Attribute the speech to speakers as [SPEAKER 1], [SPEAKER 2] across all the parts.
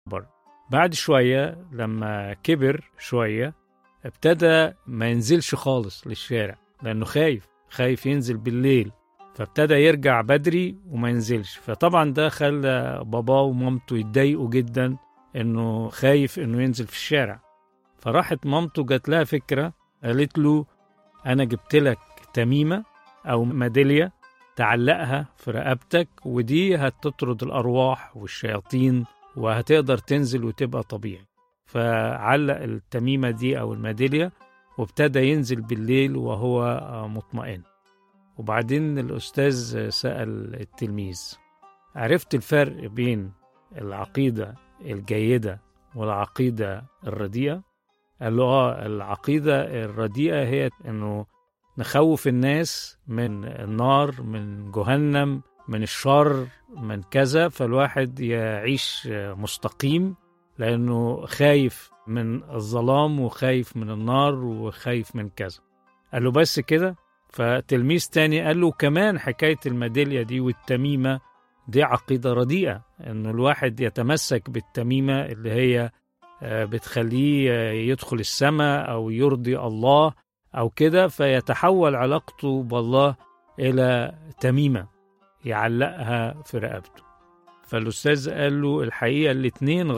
[SPEAKER 1] بره. بعد شوية لما كبر شوية ابتدى ما ينزلش خالص للشارع لأنه خايف ينزل بالليل، فابتدى يرجع بدري وما ينزلش. فطبعا ده خلى باباه ومامته يتضايقوا جدا انه خايف انه ينزل في الشارع. فراحت مامته جات لها فكرة، قالت له انا جبت لك تميمة او ميدالية تعلقها في رقبتك، ودي هتطرد الارواح والشياطين وهتقدر تنزل وتبقى طبيعي. فعلق التميمة دي او الميدالية وابتدى ينزل بالليل وهو مطمئن. وبعدين الأستاذ سأل التلميذ: عرفت الفرق بين العقيدة الجيدة والعقيدة الرديئة؟ قال له العقيدة الرديئة هي أنه نخوف الناس من النار، من جهنم، من الشر، من كذا، فالواحد يعيش مستقيم لأنه خايف من الظلام وخايف من النار وخايف من كذا. قال له بس كده؟ فتلميذ تاني قال له كمان حكاية الميدالية دي والتميمة دي عقيدة رديئة، انه الواحد يتمسك بالتميمة اللي هي بتخليه يدخل السماء او يرضي الله او كده، فيتحول علاقته بالله الى تميمة يعلقها في رقبته. فالأستاذ قال له الحقيقة الاتنين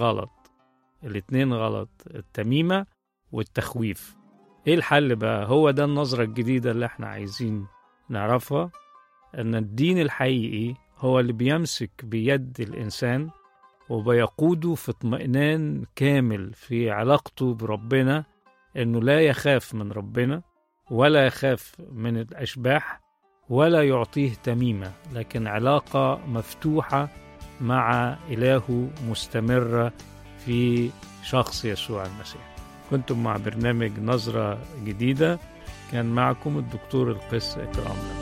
[SPEAKER 1] غلط، التميمة والتخويف. ايه الحل بقى؟ هو ده النظرة الجديدة اللي احنا عايزين نعرفها، ان الدين الحقيقي هو اللي بيمسك بيد الإنسان وبيقوده في اطمئنان كامل في علاقته بربنا، انه لا يخاف من ربنا ولا يخاف من الأشباح ولا يعطيه تميمة، لكن علاقة مفتوحة مع إله مستمرة في شخص يسوع المسيح. كنتم مع برنامج نظرة جديدة، كان معكم الدكتور القس إكرام.